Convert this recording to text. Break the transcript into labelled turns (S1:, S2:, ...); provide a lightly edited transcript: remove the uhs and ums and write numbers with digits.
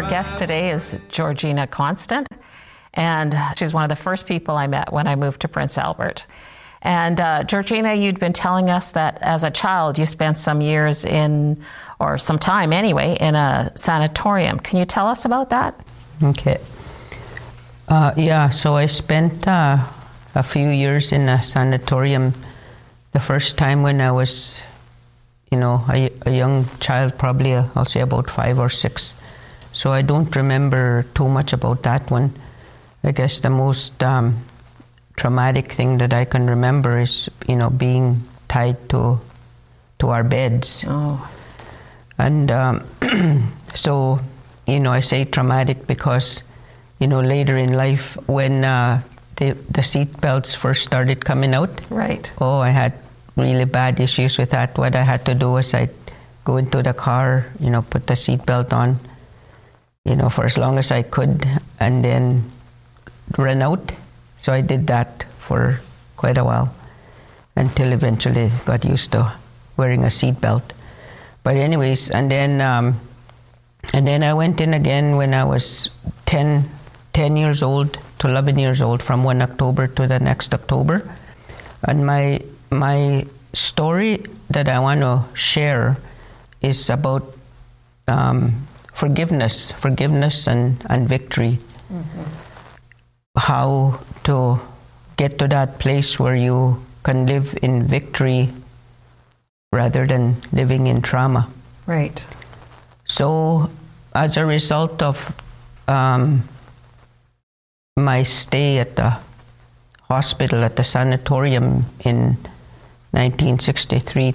S1: guest today is Georgina Constant, and she's one of the first people I met when I moved to Prince Albert. And Georgina, you'd been telling us that as a child you spent some years or some time anyway, in a sanatorium. Can you tell us about that?
S2: Okay. So I spent a few years in a sanatorium. The first time when I was, a young child, probably I'll say about 5 or 6. So I don't remember too much about that one. I guess the most traumatic thing that I can remember is, being tied to our beds.
S1: Oh.
S2: And so, I say traumatic because, later in life when the seat belts first started coming out.
S1: Right.
S2: Oh, I had really bad issues with that. What I had to do was I'd go into the car, put the seat belt on, for as long as I could, and then run out. So I did that for quite a while until eventually got used to wearing a seat belt. But anyways, and then I went in again when I was 10 years old to 11 years old, from one October to the next October. And my story that I want to share is about forgiveness and victory. Mm-hmm. How to get to that place where you can live in victory rather than living in trauma.
S1: Right.
S2: So as a result of my stay at the hospital, at the sanatorium in 1963